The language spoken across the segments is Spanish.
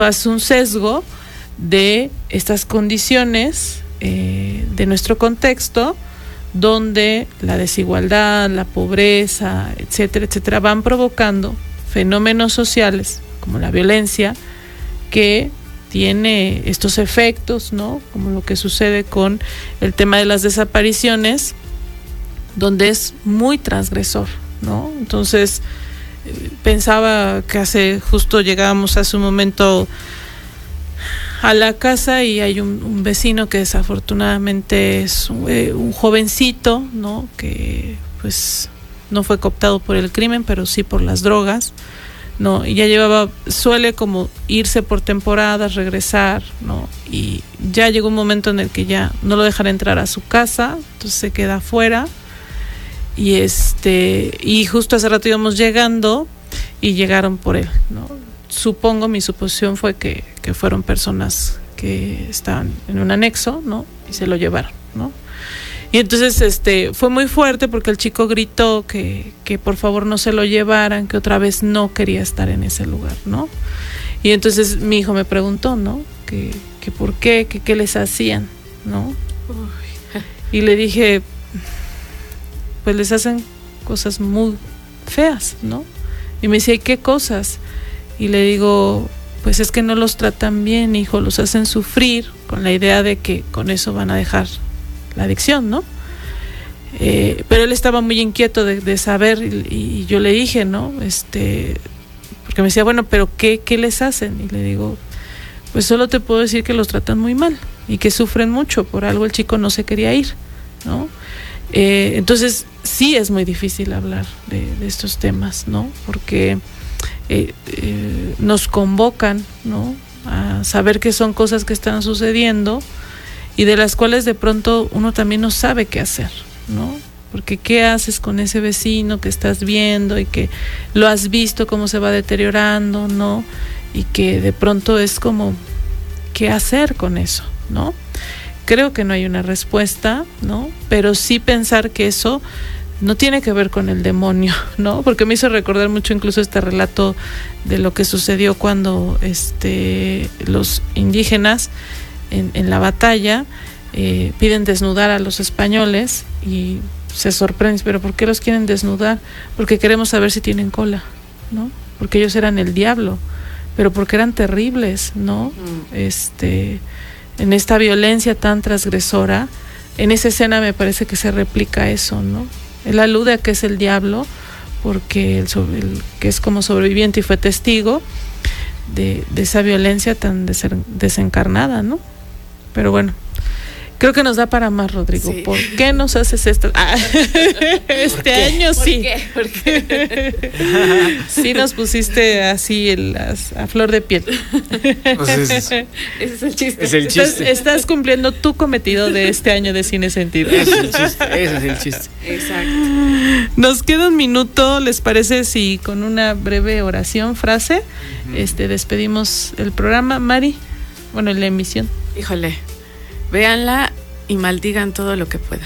hace un sesgo de estas condiciones de nuestro contexto, donde la desigualdad, la pobreza, etcétera, etcétera, van provocando fenómenos sociales como la violencia, que tiene estos efectos, ¿no? Como lo que sucede con el tema de las desapariciones, donde es muy transgresor, ¿no? Entonces, pensaba que justo llegábamos hace un momento a la casa y hay un vecino que desafortunadamente es un jovencito, ¿no? Que pues no fue cooptado por el crimen, pero sí por las drogas, ¿no? Y ya suele como irse por temporadas, regresar, ¿no? Y ya llegó un momento en el que ya no lo dejan entrar a su casa, entonces se queda afuera. Y justo hace rato íbamos llegando y llegaron por él, ¿no? Supongo, mi suposición fue que fueron personas que estaban en un anexo, ¿no? Y se lo llevaron, ¿no? Y entonces fue muy fuerte porque el chico gritó que por favor no se lo llevaran, que otra vez no quería estar en ese lugar, ¿no? Y entonces mi hijo me preguntó, ¿no? Que por qué, qué les hacían, ¿no? Y le dije, pues les hacen cosas muy feas, ¿no? Y me decía, ¿y qué cosas? Y le digo, pues es que no los tratan bien, hijo, los hacen sufrir con la idea de que con eso van a dejar la adicción, ¿no? Pero él estaba muy inquieto de saber y yo le dije, ¿no? Porque me decía, bueno, pero ¿qué les hacen? Y le digo, pues solo te puedo decir que los tratan muy mal y que sufren mucho, por algo el chico no se quería ir, ¿no? Entonces sí es muy difícil hablar de estos temas, ¿no? Porque nos convocan, ¿no? A saber que son cosas que están sucediendo y de las cuales de pronto uno también no sabe qué hacer, ¿no? Porque ¿qué haces con ese vecino que estás viendo y que lo has visto cómo se va deteriorando, ¿no? Y que de pronto es como, ¿qué hacer con eso, ¿no? Creo que no hay una respuesta, ¿no? Pero sí pensar que eso no tiene que ver con el demonio, ¿no? Porque me hizo recordar mucho incluso este relato de lo que sucedió cuando los indígenas en la batalla piden desnudar a los españoles y se sorprenden, pero ¿por qué los quieren desnudar? Porque queremos saber si tienen cola, ¿no? Porque ellos eran el diablo, pero porque eran terribles, ¿no? En esta violencia tan transgresora, en esa escena me parece que se replica eso, ¿no? Él alude a que es el diablo porque el que es como sobreviviente y fue testigo de esa violencia tan desencarnada, ¿no? Pero bueno, creo que nos da para más, Rodrigo. Sí. ¿Por qué nos haces esto? Este año sí. ¿Por qué? Sí nos pusiste así a flor de piel. Pues ese es el chiste. Es el chiste. Estás cumpliendo tu cometido de este año de Cine Sentido. Ese es el chiste. Exacto. Nos queda un minuto, ¿les parece si con una breve oración, frase, despedimos el programa? Mari, bueno, la emisión. Híjole, véanla y maldigan todo lo que puedan.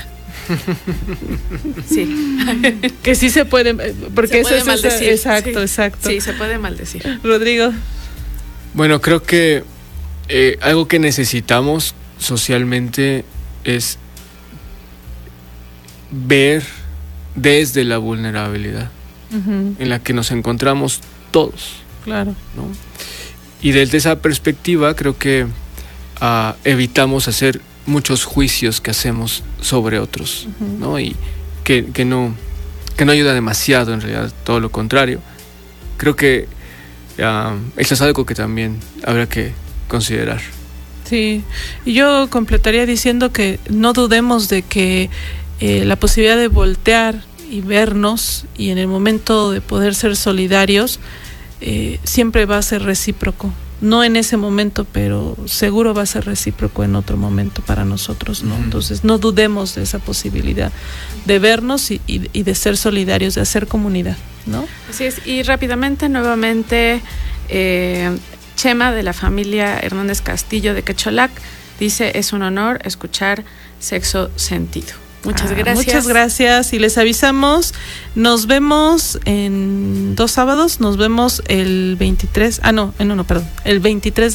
Sí. Que sí se puede, porque se puede eso maldecir. Exacto. Sí, se puede maldecir. Rodrigo. Bueno, creo que algo que necesitamos socialmente es ver desde la vulnerabilidad en la que nos encontramos todos. Claro. ¿No? Y desde esa perspectiva creo que evitamos hacer muchos juicios que hacemos sobre otros, ¿no? Y que no ayuda demasiado, en realidad, todo lo contrario. Creo que eso es algo que también habrá que considerar. Sí, y yo completaría diciendo que no dudemos de que la posibilidad de voltear y vernos y en el momento de poder ser solidarios siempre va a ser recíproco. No en ese momento, pero seguro va a ser recíproco en otro momento para nosotros, ¿no? Entonces no dudemos de esa posibilidad de vernos y de ser solidarios, de hacer comunidad, ¿no? Así es, y rápidamente, nuevamente, Chema de la familia Hernández Castillo de Quecholac dice: es un honor escuchar Sexo Sentido. Muchas gracias. Muchas gracias y les avisamos, nos vemos en 2 sábados, nos vemos el 23, el 23